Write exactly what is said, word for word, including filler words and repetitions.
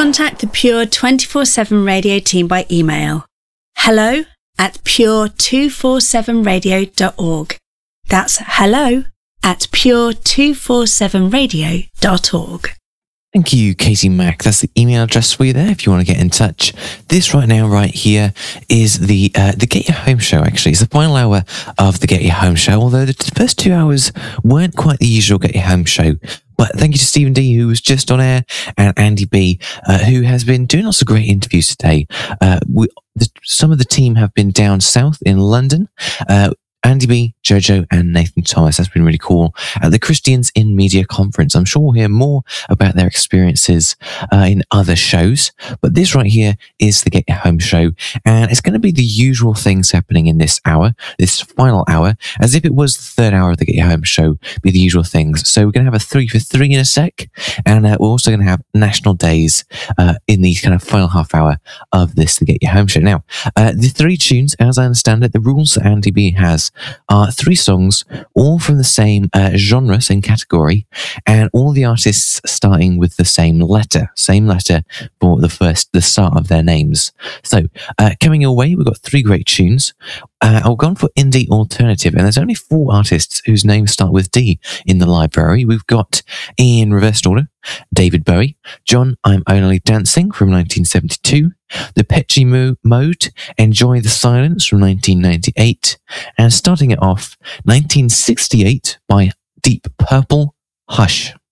contact the Pure twenty-four seven Radio team by email. Hello at pure two forty-seven radio dot org. That's hello at pure two forty-seven radio dot org. Thank you, Katie Mack. That's the email address for you there if you want to get in touch. This right now, right here, is the uh, the Get Your Home show, actually. It's the final hour of the Get Your Home show, although the first two hours weren't quite the usual Get Your Home show. But thank you to Stephen D, who was just on air, and Andy B, uh, who has been doing lots of great interviews today. Uh, we, the, some of the team have been down south in London. Uh, Andy B, Jojo, and Nathan Thomas. That's been really cool at the Christians in Media Conference. I'm sure we'll hear more about their experiences uh, in other shows, but this right here is the Get Your Home show, and it's going to be the usual things happening in this hour, this final hour, as if it was the third hour of the Get Your Home show, be the usual things. So we're going to have a three for three in a sec, and uh, we're also going to have national days uh, in the kind of final half hour of this, the Get Your Home show. Now, uh, the three tunes, as I understand it, the rules that Andy B has are three songs, all from the same uh, genre, same category, and all the artists starting with the same letter, same letter for the first, the start of their names. So, uh, coming your way, we've got three great tunes. Uh, I've gone for indie alternative, and there's only four artists whose names start with D in the library. We've got, in reversed order, David Bowie, John, I'm Only Dancing from nineteen seventy-two, Depeche Mode, Enjoy the Silence from nineteen ninety-eight, and starting it off, nineteen sixty-eight by Deep Purple, Hush.